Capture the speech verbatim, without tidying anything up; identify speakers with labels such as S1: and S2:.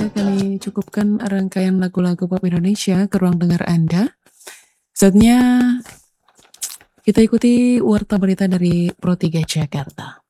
S1: sudah kami cukupkan rangkaian lagu-lagu pop Indonesia ke ruang dengar Anda. Saatnya kita ikuti warta berita dari Pro tiga Jakarta.